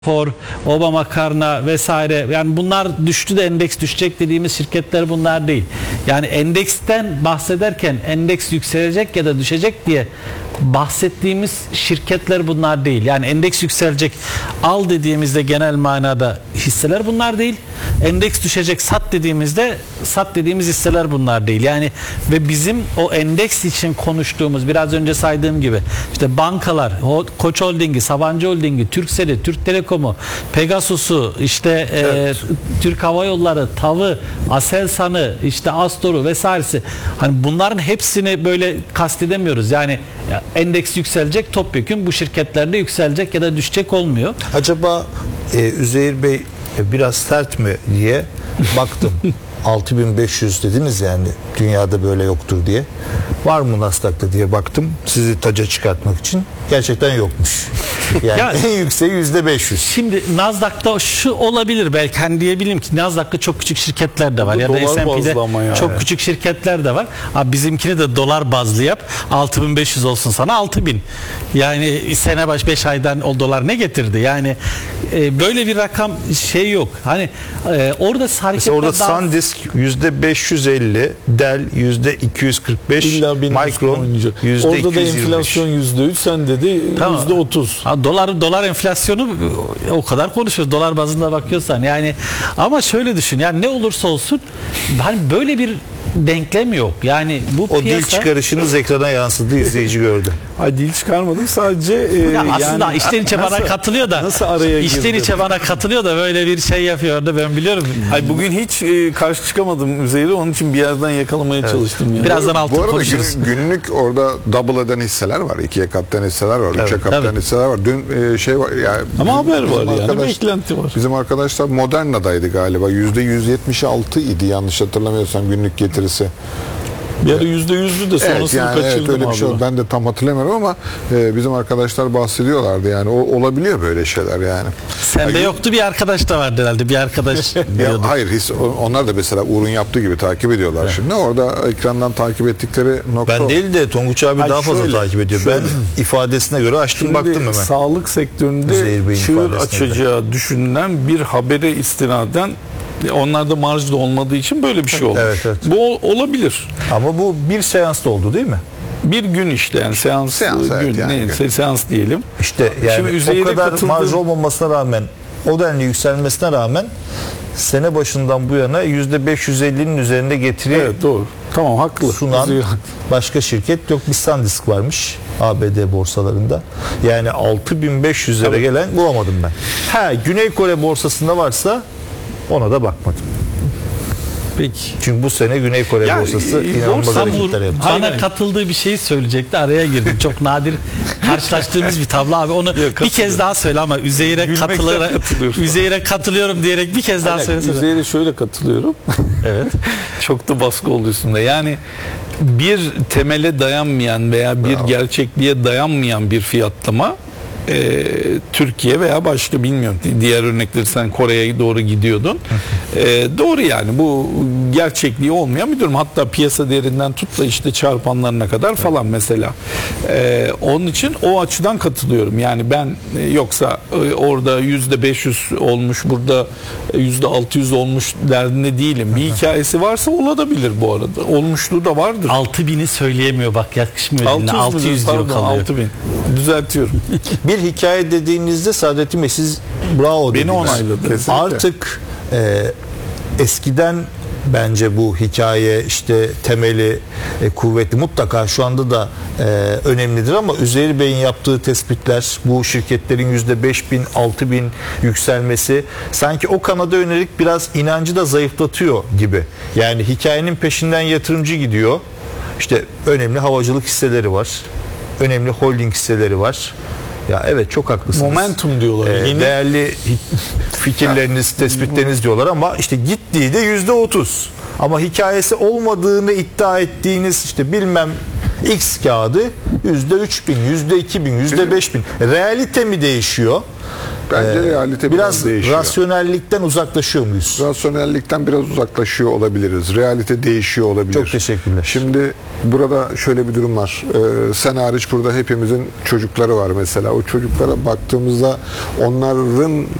Obama Karna vesaire, yani bunlar düştü de endeks düşecek dediğimiz şirketler bunlar değil. Yani endeksten bahsederken endeks yükselecek ya da düşecek diye bahsettiğimiz şirketler bunlar değil. Yani endeks yükselecek al dediğimizde genel manada hisseler bunlar değil. Endeks düşecek sat dediğimizde sat dediğimiz hisseler bunlar değil. Yani ve bizim o endeks için konuştuğumuz biraz önce saydığım gibi işte bankalar, Koç Holding'i, Sabancı Holding'i, Turkcell'i, Türk Telekom'u, Pegasus'u, işte Türk Hava Yolları, TAV'ı, Aselsan'ı, işte Astor'u vesairesi, hani bunların hepsini böyle kastedemiyoruz. Yani endeks yükselecek, topyekün bu şirketlerde yükselecek ya da düşecek olmuyor. Acaba Üzeyir Bey biraz sert mi diye baktım. 6500 dediniz, yani dünyada böyle yoktur diye. Var mı Nasdaq'ta diye baktım sizi taca çıkartmak için. Gerçekten yokmuş. Yani ya, en yükseği %500. Şimdi Nasdaq'ta şu olabilir belki, hani diyebilirim ki Nasdaq'ta çok küçük şirketler de var ya da S&P'de çok küçük şirketler de var. Abi bizimkini de dolar bazlı yap, 6500 olsun sana 6000. Yani sene baş 5 aydan o dolar ne getirdi? Yani böyle bir rakam şey yok. Hani orada hareketler orada SanDisk %550, Dell %245, Micron %223. Orada da enflasyon %3, sen dedi tamam. %30. Dolar enflasyonu o kadar konuşuyoruz. Dolar bazında bakıyorsan yani, ama şöyle düşün, yani ne olursa olsun hani böyle bir denklem yok. Yani bu o piyasa... dil çıkarışınız ekrana yansıdı, izleyici gördü. Ay, dil çıkarmadım sadece. Ya aslında yani, içten içe bana katılıyor da. Nasıl araya girdi? İçten içe bana katılıyor da böyle bir şey yapıyor da ben biliyorum. Ay, bugün hiç karşı çıkamadım Üzeyir'e, onun için bir yerden yakalamaya çalıştım. Yani. Birazdan altı konuşuruz. Günlük orada double eden hisseler var, 2'ye katlayan hisseler var, 3'e katlayan hisseler var. Dün şey var yani. Ama haber var yani, beklenti var. Bizim arkadaşlar Moderna'daydı galiba, %176 idi yanlış hatırlamıyorsam günlük getirisi. Bir ara %100'lü de sonrasını yani kaçırdım evet, öyle bir şey, ben de tam hatırlamıyorum ama bizim arkadaşlar bahsediyorlardı yani, olabiliyor böyle şeyler yani. Sende yoktu, bir arkadaş da vardı herhalde, bir arkadaş diyordu. Hayır, onlar da mesela Uğur'un yaptığı gibi takip ediyorlar şimdi. Orada ekrandan takip ettikleri nokta. Ben değil de Tonguç abi daha fazla takip ediyor. Ben ifadesine göre açtım, şimdi baktım hemen. Sağlık sektöründe çığır açacağı düşünülen bir habere istinaden, onlarda marj da olmadığı için böyle bir şey olmuş. Evet. Bu olabilir. Ama bu bir seansta oldu değil mi? Bir gün işte, yani seans gün, evet, yani neyse seans diyelim. İşte yani o kadar marj olmamasına rağmen, o denli yükselmesine rağmen sene başından bu yana %550'nin üzerinde getiri, evet, doğru. Tamam, haklı. Sunan başka şirket yok. Bir SanDisk varmış ABD borsalarında. Yani 6500'lere gelen bulamadım ben. Güney Kore borsasında varsa ona da bakmadım. Peki. Çünkü bu sene Güney Kore borsası inanılmaz hareketler yaptı. Bana katıldığı bir şeyi söyleyecekti, araya girdim. Çok nadir karşılaştığımız bir tablo abi. Onu bir kez daha söyle ama Üzeyir'e katılıyorum diyerek bir kez daha söyle. Üzeyir'e şöyle katılıyorum. Evet. Çok da baskı oldu üstünde. Yani bir temele dayanmayan veya bir gerçekliğe dayanmayan bir fiyatlama, Türkiye veya başka, bilmiyorum, diğer örnekleri sen Kore'ye doğru gidiyordun. Doğru, yani bu gerçekliği olmayan bir durum. Hatta piyasa değerinden tut da işte çarpanlarına kadar falan mesela. Onun için o açıdan katılıyorum. Yani ben yoksa orada %500 olmuş, burada %600 olmuş derdinde değilim. Bir hikayesi varsa olabilir bu arada. Olmuşluğu da vardır. 6000'i söyleyemiyor, bak yakışmıyor diline. 600 diyor, kalıyor. 6000. Düzeltiyorum. Bir hikaye dediğinizde Saadettin Bey, siz bravo dediniz. Beni onayladı. Artık eskiden bence bu hikaye işte temeli kuvvetli, mutlaka şu anda da önemlidir ama Üzeyir Bey'in yaptığı tespitler, bu şirketlerin %5000, 6000 yükselmesi sanki o kanada yönelik biraz inancı da zayıflatıyor gibi. Yani hikayenin peşinden yatırımcı gidiyor. İşte önemli havacılık hisseleri var. Önemli holding hisseleri var. Ya evet, çok haklısınız. Momentum diyorlar. Değerli fikirleriniz, tespitleriniz diyorlar ama işte gittiği de %30. Ama hikayesi olmadığını iddia ettiğiniz işte bilmem X kağıdı %3000, %2000, %5000. Realite mi değişiyor? Bence realite biraz değişiyor. rasyonellikten uzaklaşıyor muyuz? Rasyonellikten biraz uzaklaşıyor olabiliriz. Realite değişiyor olabilir. Çok teşekkürler. Şimdi burada şöyle bir durum var. Sen hariç burada hepimizin çocukları var mesela. O çocuklara baktığımızda onların